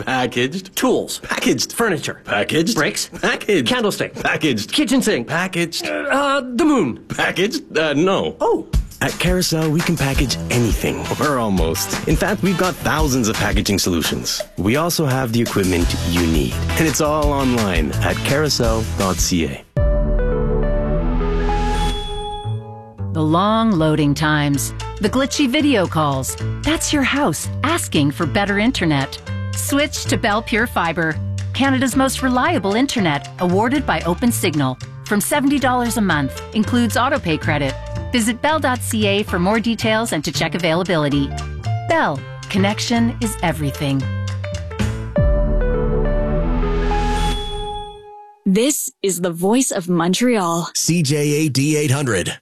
Packaged. Tools. Packaged. Furniture. Packaged. Bricks. Packaged. Candlestick. Packaged. Kitchen sink. Packaged. The moon. Packaged? No. Oh. At Carousel, we can package anything, or almost. In fact, we've got thousands of packaging solutions. We also have the equipment you need. And it's all online at carousel.ca. The long loading times, the glitchy video calls. That's your house asking for better internet. Switch to Bell Pure Fiber, Canada's most reliable internet, awarded by OpenSignal. From $70 a month, includes autopay credit. Visit bell.ca for more details and to check availability. Bell, connection is everything. This is the voice of Montreal. CJAD 800.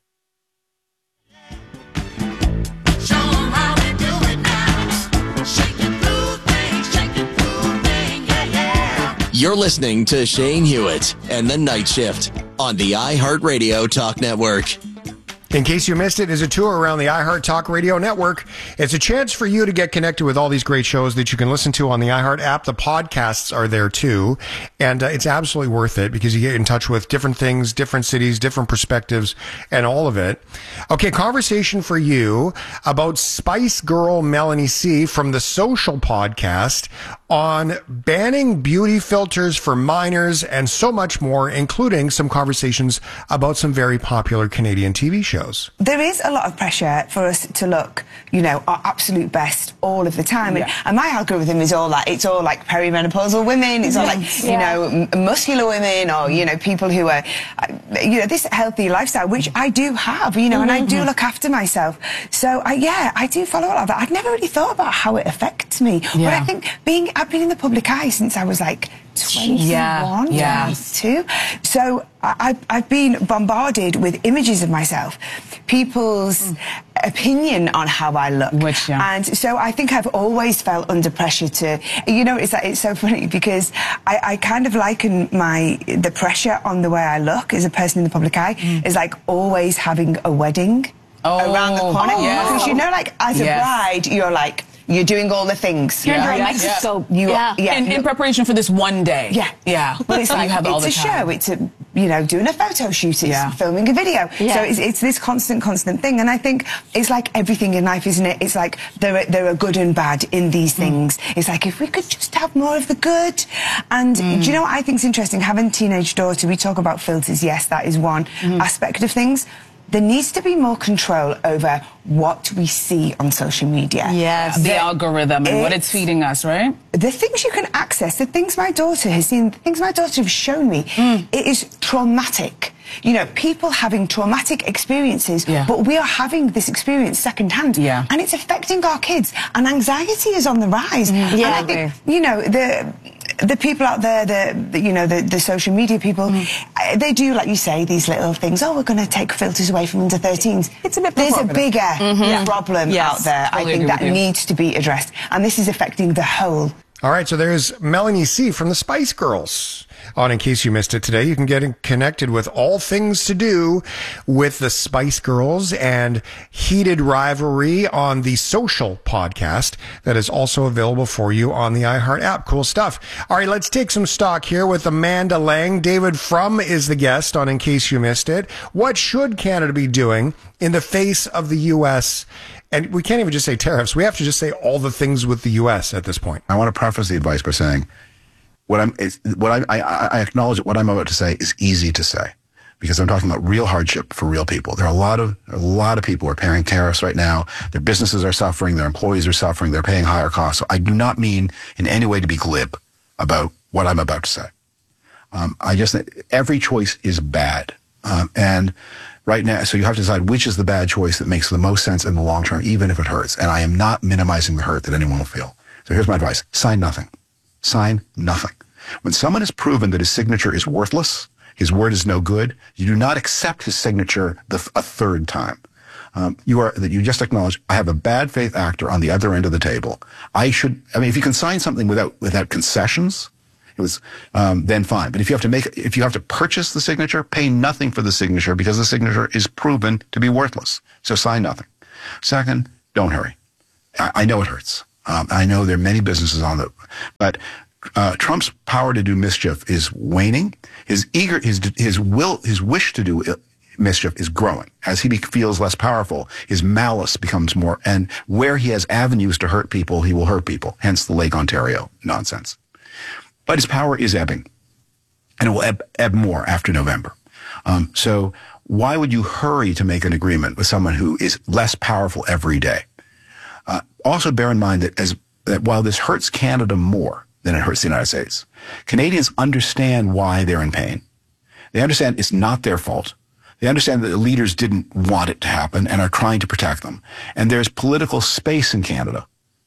You're listening to Shane Hewitt and the Night Shift on the iHeartRadio Talk Network. In case you missed it, is a tour around the iHeart Talk Radio Network. It's a chance for you to get connected with all these great shows that you can listen to on the iHeart app. The podcasts are there too. And it's absolutely worth it because you get in touch with different things, different cities, different perspectives, and all of it. Okay, conversation for you about Spice Girl Melanie C from the Social Podcast on banning beauty filters for minors and so much more, including some conversations about some very popular Canadian TV shows. There is a lot of pressure for us to look, our absolute best all of the time. Yeah. And my algorithm is all that. It's all like perimenopausal women. It's all like, muscular women or, people who are, this healthy lifestyle, which I do have, and I do look after myself. So, I do follow a lot of that. I'd never really thought about how it affects me. Yeah. But I think I've been in the public eye since I was like 21, 22. So I've been bombarded with images of myself, people's opinion on how I look. And so I think I've always felt under pressure to, it's so funny because I kind of liken the pressure on the way I look as a person in the public eye is like always having a wedding around the corner. Because as a bride, you're doing all the things. You're in Mexico. In preparation for this one day. Yeah. But it's like, it's a show. It's doing a photo shoot. It's filming a video. Yeah. So it's this constant thing. And I think it's like everything in life, isn't it? It's like there are good and bad in these things. It's like if we could just have more of the good. And do you know what I think is interesting? Having a teenage daughter, we talk about filters. Yes, that is one aspect of things. There needs to be more control over what we see on social media. Yes, the algorithm and what it's feeding us, right? The things you can access, the things my daughter has seen, the things my daughter has shown me, it is traumatic. People having traumatic experiences, but we are having this experience secondhand. And it's affecting our kids. And anxiety is on the rise. And I think, the people out there, the social media people, they do, like you say, these little things. Oh, we're going to take filters away from under 13s. It's a bit There's a bigger problem out there, I think, that needs to be addressed. And this is affecting the whole. All right, so there's Melanie C from the Spice Girls on In Case You Missed It today. You can get connected with all things to do with the Spice Girls and Heated Rivalry on the Social Podcast that is also available for you on the iHeart app. Cool stuff. All right, let's take some stock here with Amanda Lang. David Frum is the guest on In Case You Missed It. What should Canada be doing in the face of the U.S.? And we can't even just say tariffs. We have to just say all the things with the U.S. at this point. I want to preface the advice by saying I acknowledge that what I'm about to say is easy to say because I'm talking about real hardship for real people. There are a lot of people who are paying tariffs right now. Their businesses are suffering. Their employees are suffering. They're paying higher costs. So I do not mean in any way to be glib about what I'm about to say. I just think every choice is bad. And right now, so you have to decide which is the bad choice that makes the most sense in the long term, even if it hurts. And I am not minimizing the hurt that anyone will feel. So here's my advice. Sign nothing. Sign nothing. When someone has proven that his signature is worthless, his word is no good, you do not accept his signature a third time. You just acknowledge, I have a bad faith actor on the other end of the table. If you can sign something without concessions, then fine. But if you have to purchase the signature, pay nothing for the signature because the signature is proven to be worthless. So sign nothing. Second, don't hurry. I know it hurts. I know there are many businesses on it, but Trump's power to do mischief is waning. His wish to do mischief is growing. As he feels less powerful, his malice becomes more, and where he has avenues to hurt people, he will hurt people. Hence the Lake Ontario nonsense. But his power is ebbing, and it will ebb more after November. So why would you hurry to make an agreement with someone who is less powerful every day? Also bear in mind that while this hurts Canada more than it hurts the United States, Canadians understand why they're in pain. They understand it's not their fault. They understand that the leaders didn't want it to happen and are trying to protect them. And there's political space in Canada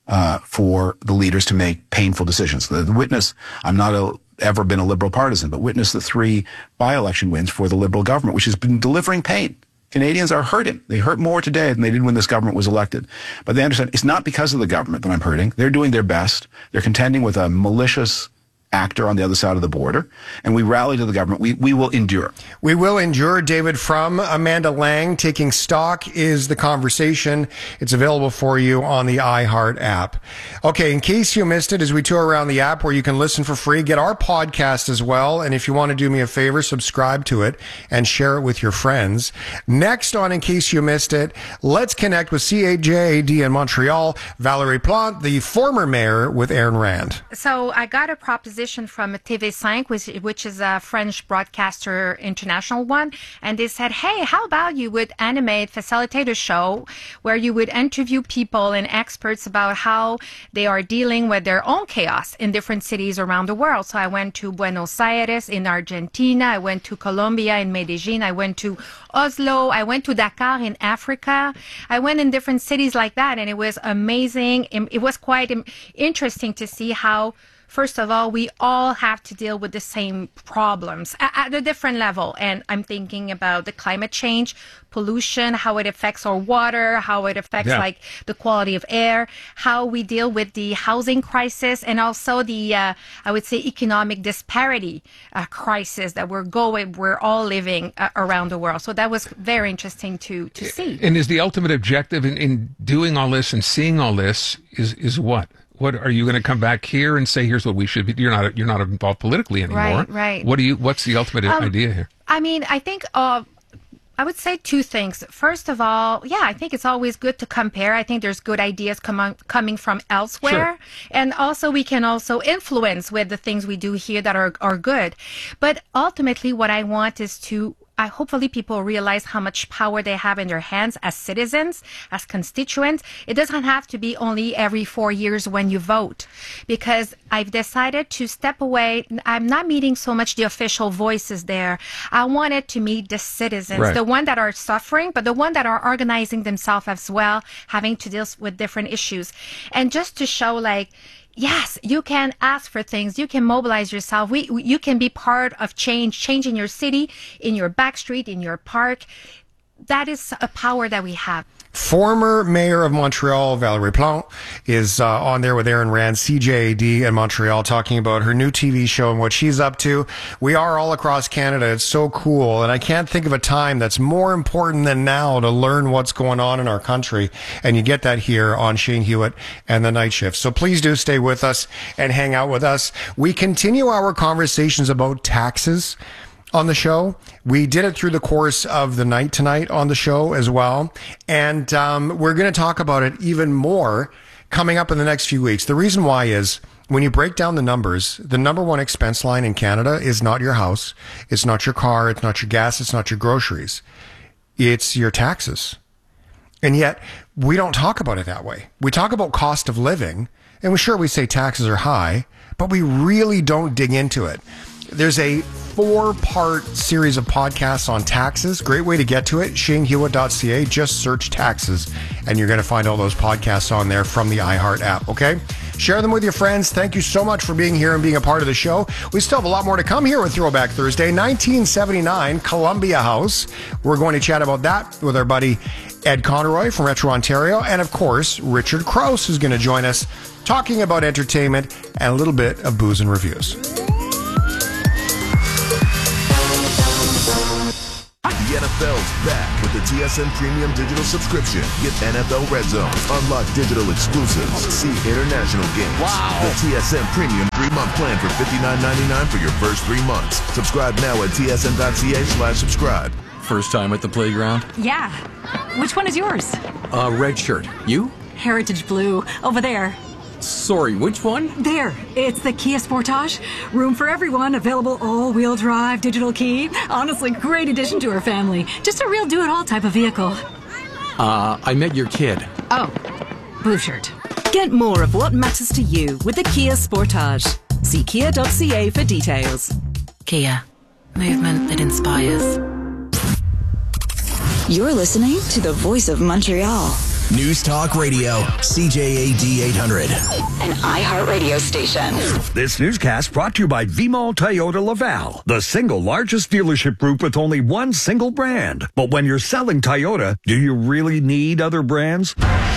for the leaders to make painful decisions. The witness, I'm not ever been a Liberal partisan, but witness the 3 by-election wins for the Liberal government, which has been delivering pain. Canadians are hurting. They hurt more today than they did when this government was elected. But they understand it's not because of the government that I'm hurting. They're doing their best. They're contending with a malicious actor on the other side of the border, and we rally to the government. We will endure. We will endure. David from Amanda Lang, Taking Stock is the conversation. It's available for you on the iHeart app. Okay, in case you missed it, as we tour around the app where you can listen for free, get our podcast as well. And if you want to do me a favor, subscribe to it and share it with your friends. Next on In Case You Missed It, let's connect with CJAD in Montreal, Valérie Plante, the former mayor with Ayn Rand. So I got a proposition from TV5, which is a French broadcaster, international one, and they said, hey, how about you would facilitate a show where you would interview people and experts about how they are dealing with their own chaos in different cities around the world. So I went to Buenos Aires in Argentina, I went to Colombia in Medellin, I went to Oslo, I went to Dakar in Africa, I went in different cities like that, and it was amazing. It was quite interesting to see how, first of all, we all have to deal with the same problems at a different level. And I'm thinking about the climate change, pollution, how it affects our water, how it affects like the quality of air, how we deal with the housing crisis, and also the, I would say, economic disparity crisis that we're all living around the world. So that was very interesting to see. And is the ultimate objective in doing all this and seeing all this is what? What are you going to come back here and say? Here's what we should be. You're not involved politically anymore. Right. What's the ultimate idea here? I mean, I think I would say 2 things. First of all, I think it's always good to compare. I think there's good ideas coming from elsewhere, and also we can also influence with the things we do here that are good. But ultimately, what I want is to. Hopefully people realize how much power they have in their hands as citizens, as constituents. It doesn't have to be only every 4 years when you vote, because I've decided to step away. I'm not meeting so much the official voices there. I wanted to meet the citizens, the one that are suffering, but the one that are organizing themselves as well, having to deal with different issues. And just to show yes, you can ask for things. You can mobilize yourself. You can be part of change in your city, in your back street, in your park. That is a power that we have. Former mayor of Montreal, Valérie Plante, is on there with Ayn Rand, CJAD in Montreal, talking about her new TV show and what she's up to. We are all across Canada. It's so cool. And I can't think of a time that's more important than now to learn what's going on in our country. And you get that here on Shane Hewitt and the Night Shift. So please do stay with us and hang out with us. We continue our conversations about taxes on the show. We did it through the course of the night tonight on the show as well. And we're going to talk about it even more coming up in the next few weeks. The reason why is when you break down the numbers, the number one expense line in Canada is not your house. It's not your car. It's not your gas. It's not your groceries. It's your taxes. And yet we don't talk about it that way. We talk about cost of living, and we say taxes are high, but we really don't dig into it. There's a 4-part series of podcasts on taxes. Great way to get to it. ShaneHewitt.ca. Just search taxes, and you're going to find all those podcasts on there from the iHeart app, okay? Share them with your friends. Thank you so much for being here and being a part of the show. We still have a lot more to come here with Throwback Thursday. 1979, Columbia House. We're going to chat about that with our buddy Ed Conroy from Retro Ontario. And, of course, Richard Krause is going to join us talking about entertainment and a little bit of booze and reviews. The NFL's back with the TSN Premium Digital subscription. Get NFL Red Zone, unlock digital exclusives, see international games. Wow! The TSN Premium 3-month plan for $59.99 for your first 3 months. Subscribe now at tsn.ca/subscribe. First time at the playground? Yeah. Which one is yours? Red shirt. You? Heritage Blue. Over there. Sorry, which one? There. It's the Kia Sportage. Room for everyone. Available all-wheel drive, digital key. Honestly, great addition to our family. Just a real do-it-all type of vehicle. I met your kid. Oh. Blue shirt. Get more of what matters to you with the Kia Sportage. See kia.ca for details. Kia. Movement that inspires. You're listening to the Voice of Montreal. News Talk Radio, CJAD 800. An iHeartRadio station. This newscast brought to you by Vimal Toyota Laval, the single largest dealership group with only one single brand. But when you're selling Toyota, do you really need other brands?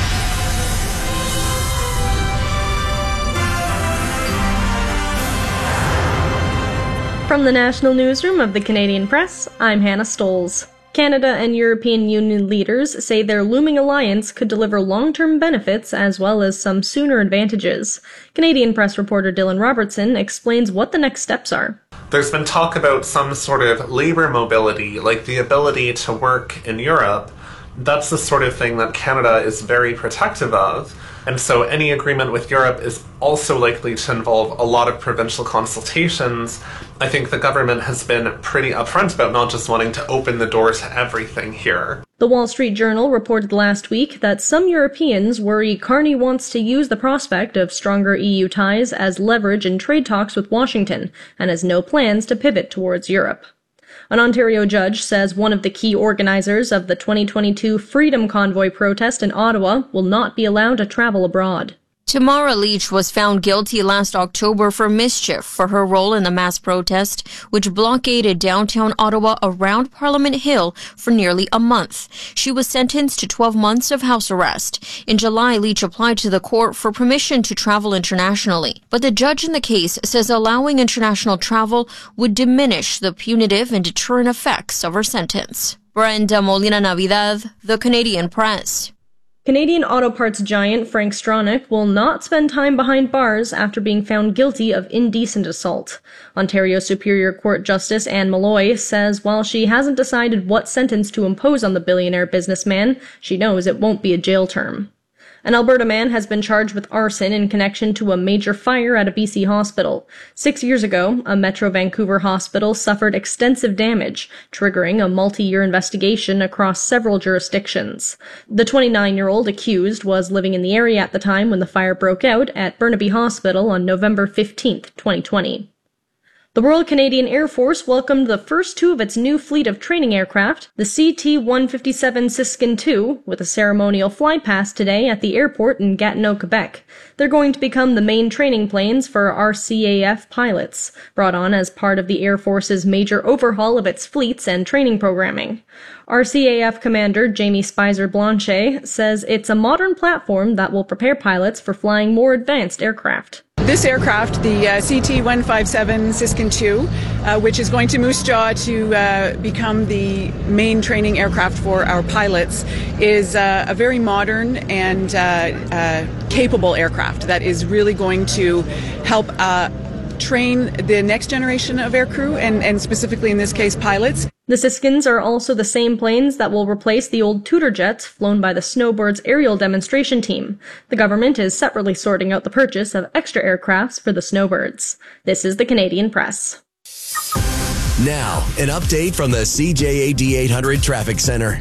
From the National Newsroom of the Canadian Press, I'm Hannah Stoles. Canada and European Union leaders say their looming alliance could deliver long-term benefits as well as some sooner advantages. Canadian Press reporter Dylan Robertson explains what the next steps are. There's been talk about some sort of labor mobility, like the ability to work in Europe. That's the sort of thing that Canada is very protective of. And so any agreement with Europe is also likely to involve a lot of provincial consultations. I think the government has been pretty upfront about not just wanting to open the door to everything here. The Wall Street Journal reported last week that some Europeans worry Carney wants to use the prospect of stronger EU ties as leverage in trade talks with Washington and has no plans to pivot towards Europe. An Ontario judge says one of the key organizers of the 2022 Freedom Convoy protest in Ottawa will not be allowed to travel abroad. Tamara Leach was found guilty last October for mischief for her role in the mass protest, which blockaded downtown Ottawa around Parliament Hill for nearly a month. She was sentenced to 12 months of house arrest. In July, Leach applied to the court for permission to travel internationally. But the judge in the case says allowing international travel would diminish the punitive and deterrent effects of her sentence. Brenda Molina Navidad, The Canadian Press. Canadian auto parts giant Frank Stronach will not spend time behind bars after being found guilty of indecent assault. Ontario Superior Court Justice Anne Malloy says while she hasn't decided what sentence to impose on the billionaire businessman, she knows it won't be a jail term. An Alberta man has been charged with arson in connection to a major fire at a BC hospital. 6 years ago, a Metro Vancouver hospital suffered extensive damage, triggering a multi-year investigation across several jurisdictions. The 29-year-old accused was living in the area at the time when the fire broke out at Burnaby Hospital on November 15, 2020. The Royal Canadian Air Force welcomed the first two of its new fleet of training aircraft, the CT-157 Siskin II, with a ceremonial flypast today at the airport in Gatineau, Quebec. They're going to become the main training planes for RCAF pilots, brought on as part of the Air Force's major overhaul of its fleets and training programming. RCAF Commander Jamie Spicer-Blanchet says it's a modern platform that will prepare pilots for flying more advanced aircraft. This aircraft, the CT-157 Siskin II, which is going to Moose Jaw to become the main training aircraft for our pilots, is a very modern and capable aircraft that is really going to help train the next generation of aircrew and specifically in this case pilots. The Siskins are also the same planes that will replace the old Tudor jets flown by the Snowbirds aerial demonstration team. The government is separately sorting out the purchase of extra aircrafts for the Snowbirds. This is the Canadian Press. Now, an update from the CJAD 800 Traffic Center.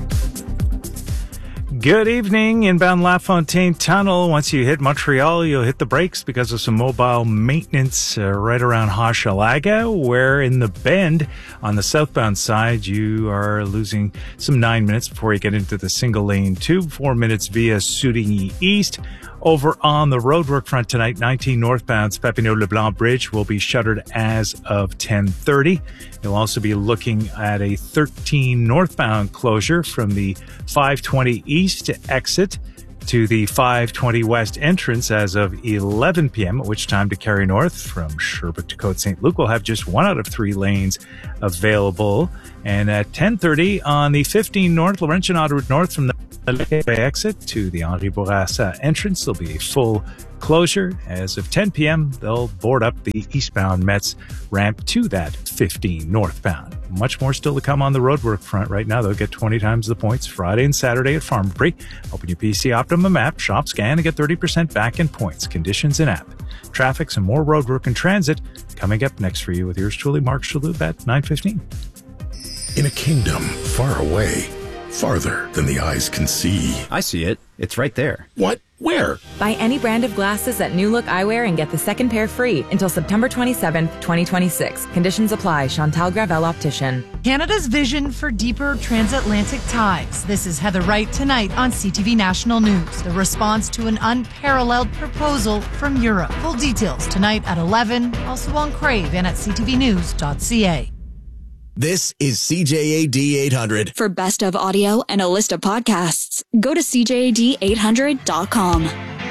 Good evening. Inbound LaFontaine Tunnel. Once you hit Montreal, you'll hit the brakes because of some mobile maintenance right around Hochelaga, where in the bend on the southbound side, you are losing some 9 minutes before you get into the single lane tube, 4 minutes via Soudigny East. Over on the roadwork front tonight, 19 northbound Papineau-Leblanc Bridge will be shuttered as of 10:30. You'll also be looking at a 13 northbound closure from the 520 East exit to the 520 West entrance as of 11 p.m., at which time to carry north from Sherbrooke to Côte St. Luc will have just 1 out of 3 lanes available. And at 10:30 on the 15 North, Laurentian Autoroute North from the exit to the Henri Bourassa entrance, there'll be a full closure. As of 10 p.m., they'll board up the eastbound Metz ramp to that 15 northbound. Much more still to come on the roadwork front. Right now, they'll get 20 times the points Friday and Saturday at Farmbury. Open your PC Optimum app, shop, scan, and get 30% back in points. Conditions in app. Traffic, some more roadwork and transit coming up next for you with yours truly, Mark Chalhoub at 9:15. In a kingdom far away, farther than the eyes can see. I see it. It's right there. What? Where? Buy any brand of glasses at New Look Eyewear and get the second pair free until September 27th, 2026. Conditions apply. Chantal Gravel Optician. Canada's vision for deeper transatlantic ties. This is Heather Wright tonight on CTV National News. The response to an unparalleled proposal from Europe. Full details tonight at 11, also on Crave and at ctvnews.ca. This is CJAD 800. For best of audio and a list of podcasts, go to CJAD800.com.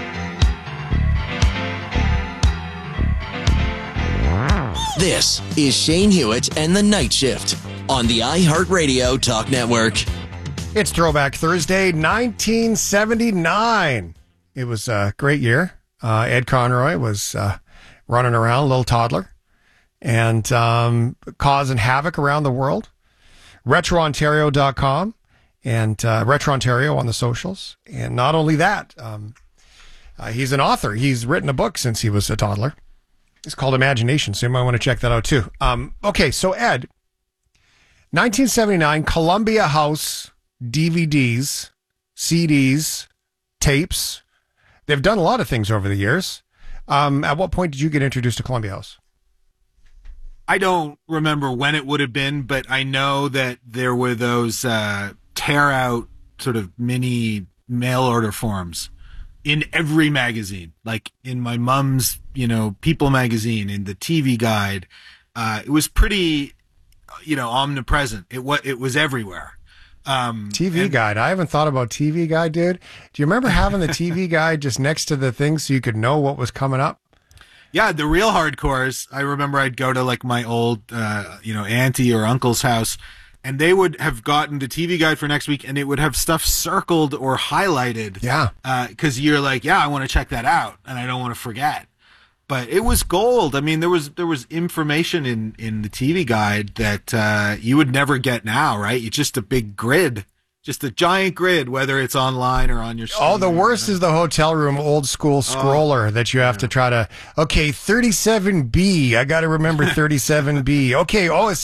This is Shane Hewitt and the Night Shift on the iHeartRadio Talk Network. It's Throwback Thursday, 1979. It was a great year. Ed Conroy was running around, little toddler, and causing havoc around the world. RetroOntario.com and Retro Ontario on the socials. And not only that, he's an author. He's written a book since he was a toddler. It's called Imagination, so you might want to check that out too. Okay, so Ed, 1979, Columbia House DVDs, CDs, tapes. They've done a lot of things over the years. At what point did you get introduced to Columbia House? I don't remember when it would have been, but I know that there were those tear out sort of mini mail order forms in every magazine, like in my mom's, People magazine, in the TV Guide. It was pretty, omnipresent. It was everywhere. TV Guide. I haven't thought about TV Guide, dude. Do you remember having the TV Guide just next to the thing so you could know what was coming up? Yeah, the real hardcores. I remember I'd go to like my old, auntie or uncle's house, and they would have gotten the TV Guide for next week, and it would have stuff circled or highlighted. Yeah. Because you're like, I want to check that out, and I don't want to forget. But it was gold. I mean, there was information in the TV Guide that you would never get now, right? It's just a big grid. Just a giant grid, whether it's online or on your screen. Oh, the worst is the hotel room old school scroller that you have to try to, 37B. I got to remember 37B. Okay, it's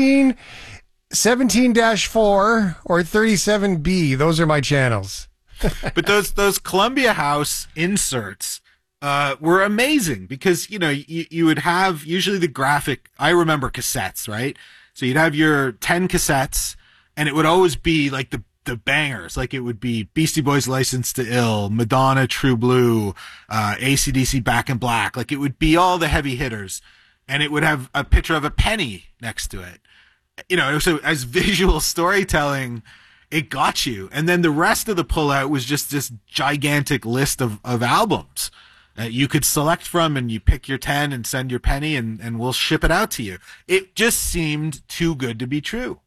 17-4 or 37B. Those are my channels. But those Columbia House inserts were amazing because, you would have usually the graphic. I remember cassettes, right? So you'd have your 10 cassettes. And it would always be like the bangers, like it would be Beastie Boys' License to Ill, Madonna, True Blue, AC/DC, Back in Black. Like it would be all the heavy hitters, and it would have a picture of a penny next to it. So as visual storytelling, it got you. And then the rest of the pullout was just this gigantic list of albums that you could select from, and you pick your 10 and send your penny, and we'll ship it out to you. It just seemed too good to be true.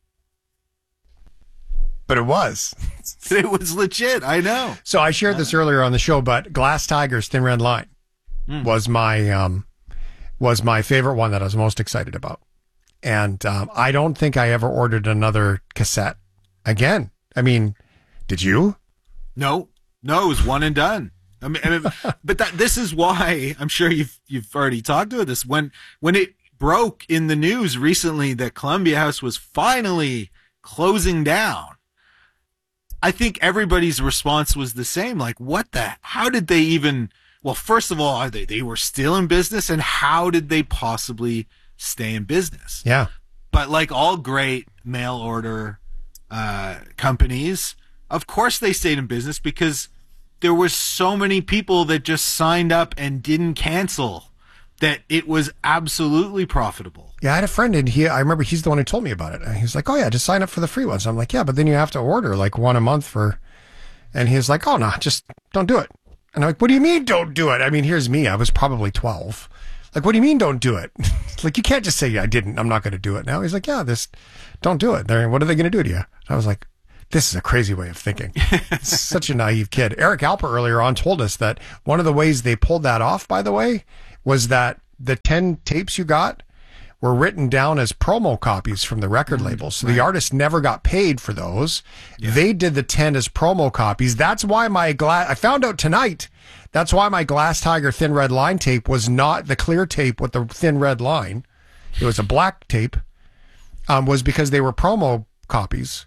But it was. It was legit. I know. So I shared this earlier on the show, but Glass Tiger's Thin Red Line was my favorite one that I was most excited about. And I don't think I ever ordered another cassette again. I mean, did you? No, it was one and done. I mean, but this is why I'm sure you've already talked about this. When it broke in the news recently that Columbia House was finally closing down, I think everybody's response was the same. Like, how did they even, well, first of all, they were still in business, and how did they possibly stay in business? Yeah. But like all great mail order companies, of course they stayed in business because there were so many people that just signed up and didn't cancel that it was absolutely profitable. Yeah, I had a friend, and I remember he's the one who told me about it. And he's like, oh yeah, just sign up for the free ones. I'm like, yeah, but then you have to order like one a month and he's like, oh no, just don't do it. And I'm like, what do you mean don't do it? I mean, here's me. I was probably 12. Like, what do you mean don't do it? Like, you can't just say, yeah, I didn't. I'm not going to do it now. He's like, yeah, don't do it. What are they going to do to you? I was like, this is a crazy way of thinking. Such a naive kid. Eric Alper earlier on told us that one of the ways they pulled that off, by the way, was that the 10 tapes you got were written down as promo copies from the record label. So the artist never got paid for those. Yeah. They did the 10 as promo copies. That's why I found out tonight, that's why my Glass Tiger Thin Red Line tape was not the clear tape with the thin red line. It was a black tape, was because they were promo copies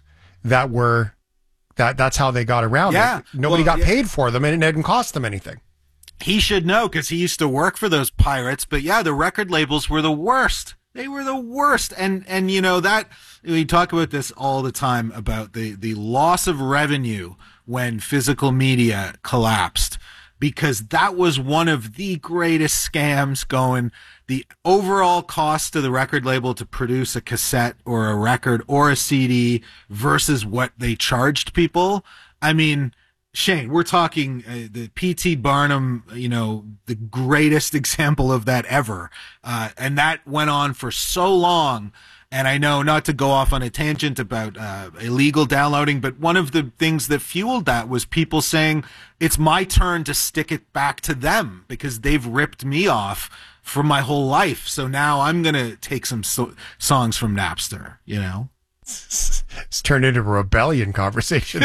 that's how they got around it. Nobody got paid for them, and it didn't cost them anything. He should know because he used to work for those pirates. But yeah, the record labels were the worst. They were the worst. And you know, that we talk about this all the time about the loss of revenue when physical media collapsed, because that was one of the greatest scams going. The overall cost to the record label to produce a cassette or a record or a CD versus what they charged people. I mean, Shane, we're talking the P.T. Barnum, you know, the greatest example of that ever. And that went on for so long. And I know, not to go off on a tangent about illegal downloading, but one of the things that fueled that was people saying, it's my turn to stick it back to them because they've ripped me off for my whole life. So now I'm going to take some songs from Napster, you know? It's turned into a rebellion conversation.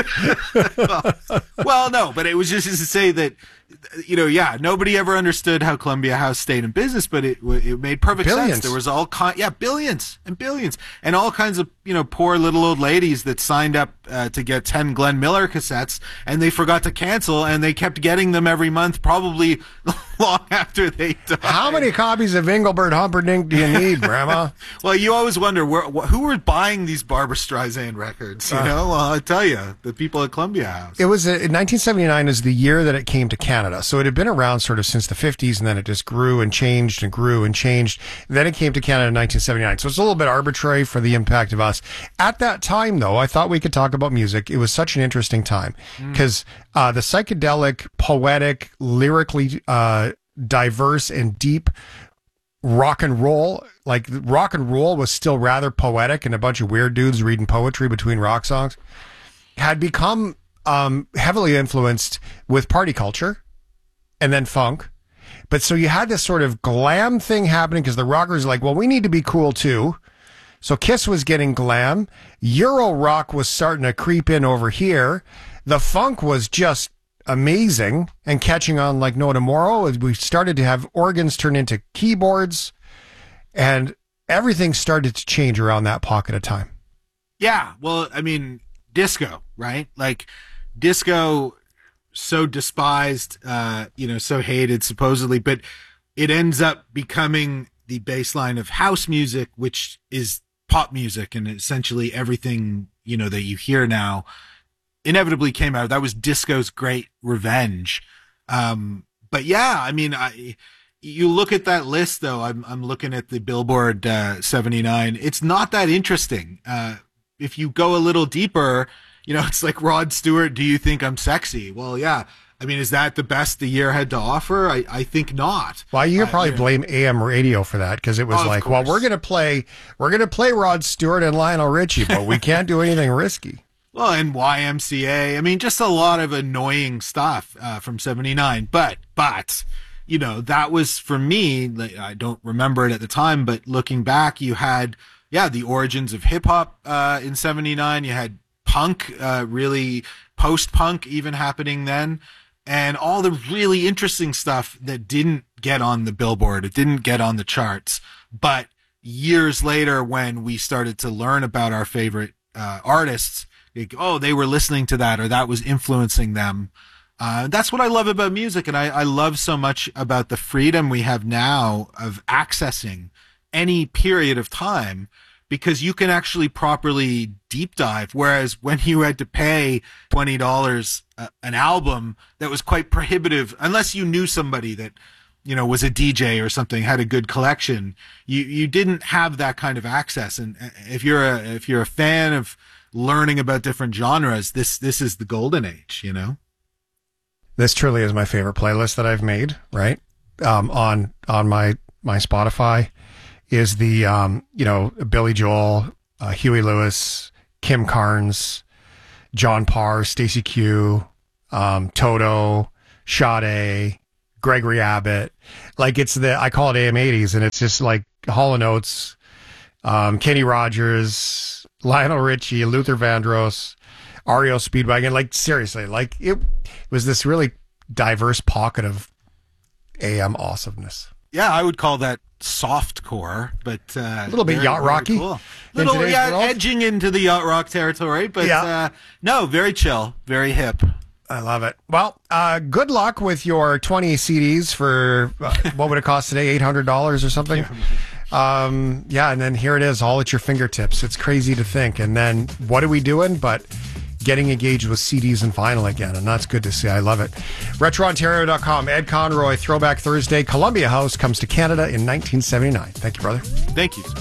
well, no, but it was just to say that, you know, yeah, nobody ever understood how Columbia House stayed in business, but it made perfect sense. There was billions and billions, and all kinds of, you know, poor little old ladies that signed up to get 10 Glenn Miller cassettes, and they forgot to cancel, and they kept getting them every month, probably long after they died. How many copies of Engelbert Humperdinck do you need, Grandma? Well, you always wonder who were buying these Barbra Streisand records. You know, well, I tell you, the people at Columbia House. It was 1979 is the year that it came to Canada. So it had been around sort of since the 50s, and then it just grew and changed and grew and changed. Then it came to Canada in 1979. So it's a little bit arbitrary for the impact of us. At that time, though, I thought we could talk about music. It was such an interesting time because the psychedelic, poetic, lyrically diverse and deep rock and roll, like rock and roll was still rather poetic and a bunch of weird dudes reading poetry between rock songs, had become heavily influenced with party culture and then funk. But so you had this sort of glam thing happening because the rockers were like, well, we need to be cool too. So Kiss was getting glam. Euro rock was starting to creep in over here. The funk was just amazing and catching on like no tomorrow. We started to have organs turn into keyboards, and everything started to change around that pocket of time. Yeah. Well, I mean, disco, right? Like disco, so despised, you know, so hated supposedly, but it ends up becoming the baseline of house music, which is pop music, and essentially everything, you know, that you hear now inevitably came out. That was disco's great revenge. But yeah, I mean, you look at that list though, I'm looking at the Billboard 79. It's not that interesting. If you go a little deeper, you know, it's like Rod Stewart, Do You Think I'm Sexy? Well, yeah. I mean, is that the best the year had to offer? I think not. Well, you could probably blame AM radio for that, because it was like, well, we're going to play Rod Stewart and Lionel Richie, but we can't do anything risky. Well, and YMCA. I mean, just a lot of annoying stuff from 79. But, you know, that was, for me, I don't remember it at the time, but looking back, you had, the origins of hip-hop in 79. You had punk, really post-punk even happening then. And all the really interesting stuff that didn't get on the Billboard, it didn't get on the charts. But years later, when we started to learn about our favorite artists, like, oh, they were listening to that, or that was influencing them. That's what I love about music. And I love so much about the freedom we have now of accessing any period of time, because you can actually properly deep dive. Whereas when you had to pay $20 an album, that was quite prohibitive, unless you knew somebody that, you know, was a DJ or something, had a good collection. You didn't have that kind of access. And if you're a fan of learning about different genres, this is the golden age, you know? This truly is my favorite playlist that I've made, right? On my my Spotify is the, Billy Joel, Huey Lewis, Kim Carnes, John Parr, Stacey Q, Toto, Sade, Gregory Abbott. Like I call it AM80s, and it's just like Hall & Oates, Kenny Rogers, Lionel Richie, Luther Vandross, REO Speedwagon. Like seriously, like it was this really diverse pocket of AM awesomeness. Yeah, I would call that softcore, but a little bit yacht rocky. Cool. Edging into the yacht rock territory, but no, very chill, very hip. I love it. Well, good luck with your 20 CDs for what would it cost today? $800 or something. And then here it is, all at your fingertips. It's crazy to think. And then what are we doing? But getting engaged with CDs and vinyl again, and that's good to see. I love it. RetroOntario.com. Ed Conroy, Throwback Thursday. Columbia House comes to Canada in 1979. Thank you, brother. Thank you.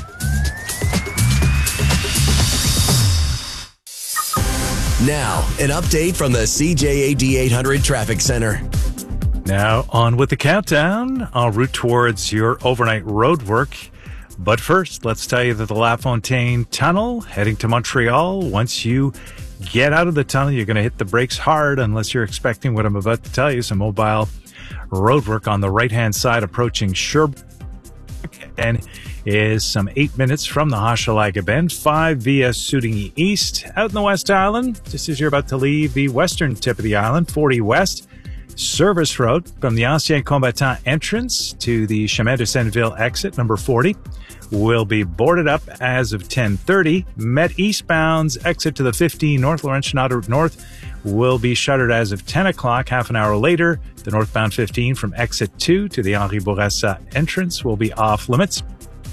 Now, an update from the CJAD 800 Traffic Center. Now, on with the countdown, en route towards your overnight road work. But first, let's tell you that the La Fontaine Tunnel heading to Montreal, once you get out of the tunnel, you're going to hit the brakes hard unless you're expecting what I'm about to tell you, some mobile road work on the right-hand side approaching Sherbrooke, and is some 8 minutes from the Hochelaga Bend, 5 via Soudigny East. Out in the West Island, just as you're about to leave the western tip of the island, 40 West, Service Road from the Ancien Combattant entrance to the Chemin de Senneville exit, number 40, will be boarded up as of 10:30. Met eastbound's exit to the 15 North Laurentian Outer North will be shuttered as of 10 o'clock. Half an hour later, the northbound 15 from exit 2 to the Henri Bourassa entrance will be off limits.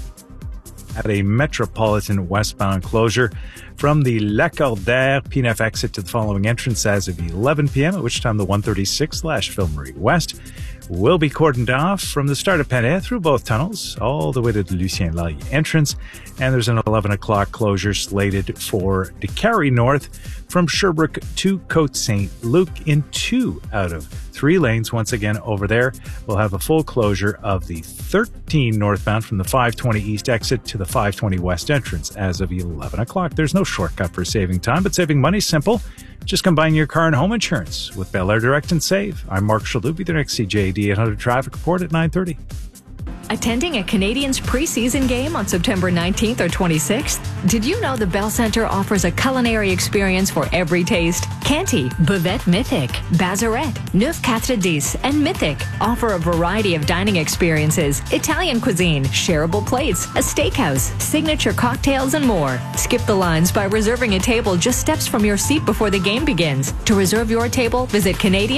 At a Metropolitan westbound closure from the Lacordaire P9 exit to the following entrance as of 11 p.m., at which time the 136/Filmerie West will be cordoned off from the start of Pennet through both tunnels all the way to the Lucien Lallier entrance. And there's an 11 o'clock closure slated for Décarie North from Sherbrooke to Côte-Saint-Luc in 2 out of 3 lanes. Once again, over there, we'll have a full closure of the 13 northbound from the 520 East exit to the 520 West entrance as of 11 o'clock. There's no shortcut for saving time, but saving money is simple. Just combine your car and home insurance with Bel Air Direct and Save. I'm Mark Shalubi, the next CJAD 800 Traffic Report at 9:30. Attending a Canadiens preseason game on September 19th or 26th? Did you know the Bell Centre offers a culinary experience for every taste? Canty, Buvette Mythic, Bazarette, Neuf Quatre Dix, and Mythic offer a variety of dining experiences, Italian cuisine, shareable plates, a steakhouse, signature cocktails, and more. Skip the lines by reserving a table just steps from your seat before the game begins. To reserve your table, visit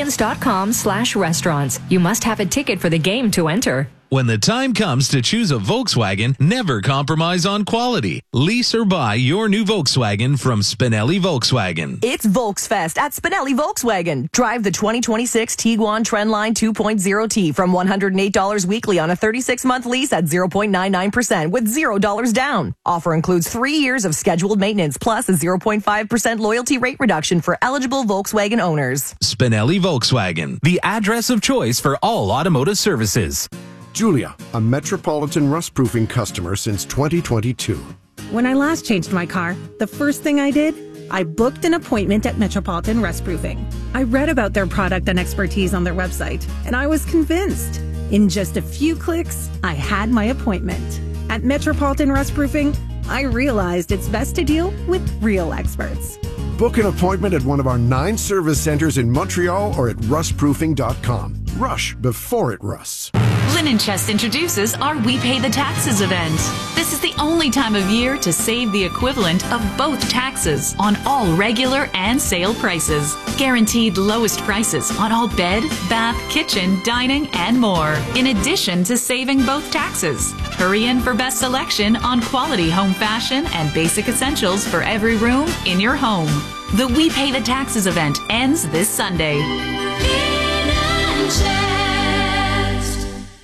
Canadiens.com/restaurants. You must have a ticket for the game to enter. When the time comes to choose a Volkswagen, never compromise on quality. Lease or buy your new Volkswagen from Spinelli Volkswagen. It's Volksfest at Spinelli Volkswagen. Drive the 2026 Tiguan Trendline 2.0T from $108 weekly on a 36-month lease at 0.99% with $0 down. Offer includes 3 years of scheduled maintenance plus a 0.5% loyalty rate reduction for eligible Volkswagen owners. Spinelli Volkswagen, the address of choice for all automotive services. Julia, a Metropolitan rust-proofing customer since 2022. When I last changed my car, the first thing I did, I booked an appointment at Metropolitan Rust-Proofing. I read about their product and expertise on their website, and I was convinced. In just a few clicks, I had my appointment. At Metropolitan Rust-Proofing, I realized it's best to deal with real experts. Book an appointment at one of our 9 service centers in Montreal or at rustproofing.com. Rush before it rusts. Linen Chest introduces our We Pay the Taxes event. This is the only time of year to save the equivalent of both taxes on all regular and sale prices. Guaranteed lowest prices on all bed, bath, kitchen, dining, and more. In addition to saving both taxes. Hurry in for best selection on quality home fashion and basic essentials for every room in your home. The We Pay the Taxes event ends this Sunday.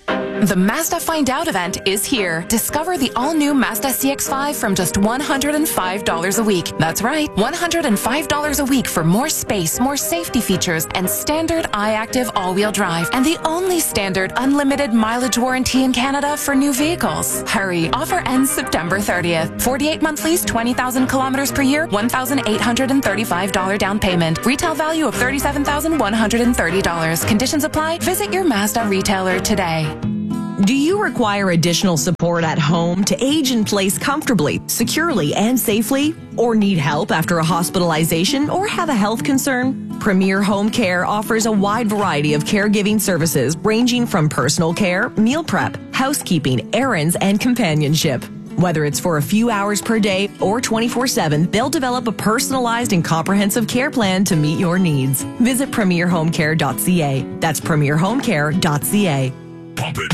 The Mazda Find Out event is here. Discover the all-new Mazda CX-5 from just $105 a week. That's right, $105 a week for more space, more safety features, and standard iActive all-wheel drive. And the only standard unlimited mileage warranty in Canada for new vehicles. Hurry, offer ends September 30th. 48-month lease, 20,000 kilometers per year, $1,835 down payment. Retail value of $37,130. Conditions apply. Visit your Mazda retailer today. Do you require additional support at home to age in place comfortably, securely, and safely? Or need help after a hospitalization or have a health concern? Premier Home Care offers a wide variety of caregiving services ranging from personal care, meal prep, housekeeping, errands, and companionship. Whether it's for a few hours per day or 24/7, they'll develop a personalized and comprehensive care plan to meet your needs. Visit premierhomecare.ca. That's premierhomecare.ca. Pump it.